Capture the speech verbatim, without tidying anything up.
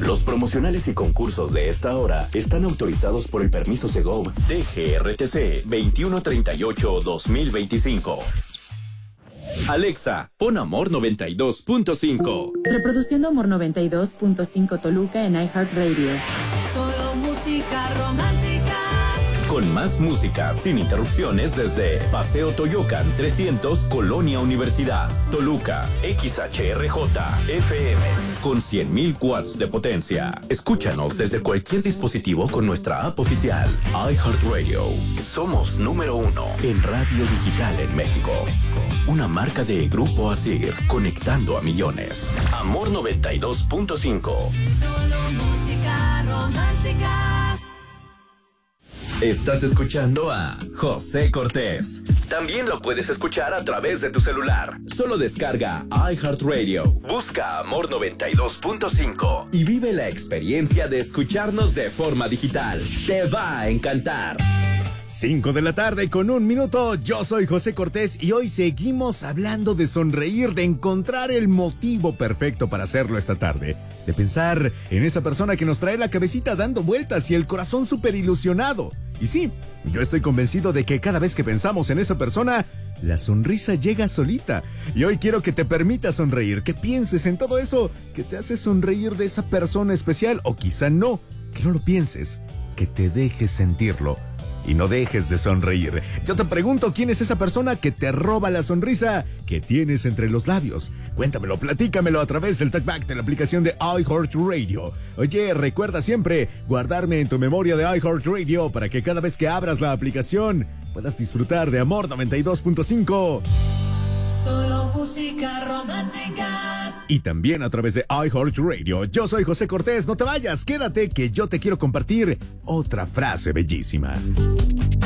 Los promocionales y concursos de esta hora están autorizados por el permiso Segov D G R T C veintiuno treinta y ocho guión dos mil veinticinco. Alexa, pon Amor noventa y dos punto cinco. Reproduciendo Amor noventa y dos punto cinco Toluca en iHeartRadio. Solo música romántica. Con más música sin interrupciones desde Paseo Toyocan trescientos, Colonia Universidad, Toluca, X H R J F M, con cien mil watts de potencia. Escúchanos desde cualquier dispositivo con nuestra app oficial, iHeartRadio. Somos número uno en radio digital en México. Una marca de Grupo Asir, conectando a millones. Amor noventa y dos punto cinco. Solo música romántica. Estás escuchando a José Cortés. También lo puedes escuchar a través de tu celular. Solo descarga iHeartRadio, busca Amor noventa y dos punto cinco y vive la experiencia de escucharnos de forma digital. Te va a encantar. cinco de la tarde con un minuto, yo soy José Cortés y hoy seguimos hablando de sonreír, de encontrar el motivo perfecto para hacerlo esta tarde, de pensar en esa persona que nos trae la cabecita dando vueltas y el corazón súper ilusionado. Y sí, yo estoy convencido de que cada vez que pensamos en esa persona, la sonrisa llega solita. Y hoy quiero que te permitas sonreír, que pienses en todo eso que te hace sonreír de esa persona especial, o quizá no, que no lo pienses, que te dejes sentirlo. Y no dejes de sonreír. Yo te pregunto, ¿quién es esa persona que te roba la sonrisa que tienes entre los labios? Cuéntamelo, platícamelo a través del talkback de la aplicación de iHeartRadio. Oye, recuerda siempre guardarme en tu memoria de iHeartRadio para que cada vez que abras la aplicación puedas disfrutar de Amor noventa y dos punto cinco. Solo música romántica. Y también a través de iHeartRadio. Yo soy José Cortés, no te vayas, quédate que yo te quiero compartir otra frase bellísima.